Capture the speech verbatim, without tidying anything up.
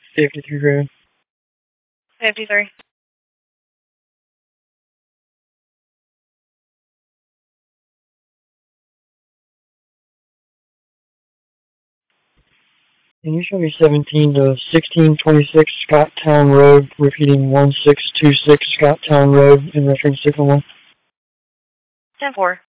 fifty-three grand. fifty-three. Can you show me seventeen to sixteen twenty-six Scotttown Road, repeating one six two six Scotttown Road in reference signal one? ten four.